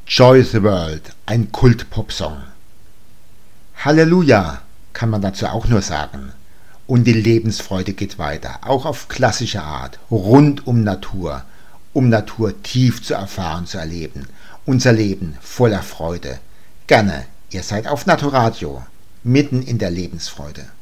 Joy the World, ein Kult-Popsong. Halleluja, kann man dazu auch nur sagen. Und die Lebensfreude geht weiter, auch auf klassische Art, rund um Natur tief zu erfahren, zu erleben. Unser Leben voller Freude. Gerne, ihr seid auf Naturadio, mitten in der Lebensfreude.